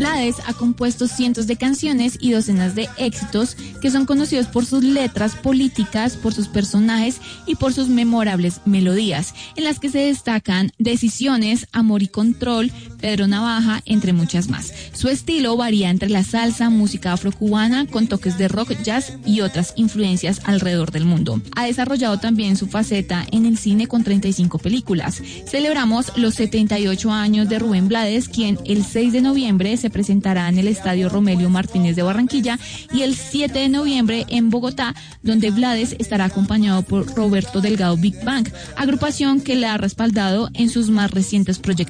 Blades ha compuesto cientos de canciones y docenas de éxitos que son conocidos por sus letras políticas, por sus personajes y por sus memorables melodías, en las que se destacan Decisiones, Amor y Control, Pedro Navaja, entre muchas más. Su estilo varía entre la salsa, música afrocubana, con toques de rock, jazz y otras influencias alrededor del mundo. Ha desarrollado también su faceta en el cine con 35 películas. Celebramos los 78 años de Rubén Blades, quien el 6 de noviembre se presentará en el Estadio Romelio Martínez de Barranquilla y el 7 de noviembre en Bogotá, donde Blades estará acompañado por Roberto Delgado Big Bang, agrupación que le ha respaldado en sus más recientes proyectos